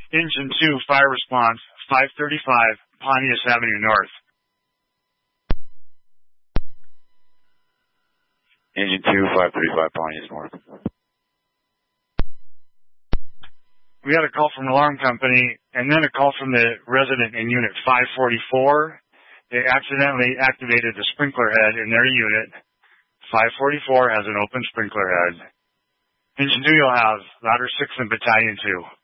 Engine 2, fire response, 535 Pontius Avenue North. Engine 2, 535 Pontius North. We had a call from the alarm company, and then a call from the resident in Unit 544. They accidentally activated the sprinkler head in their unit. 544 has an open sprinkler head. Engine 2, you'll have Ladder 6 and Battalion 2.